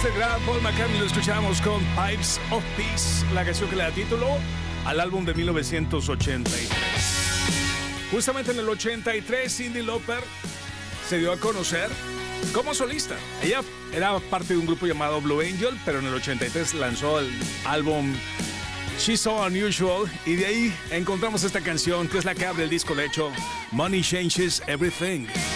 del gran Paul McCartney lo escuchamos con Pipes of Peace, la canción que le da título al álbum de 1983. Justamente en el 83, Cyndi Lauper se dio a conocer como solista. Ella era parte de un grupo llamado Blue Angel, pero en el 83 lanzó el álbum She's So Unusual, y de ahí encontramos esta canción que es la que abre el disco. De hecho, Money Changes Everything.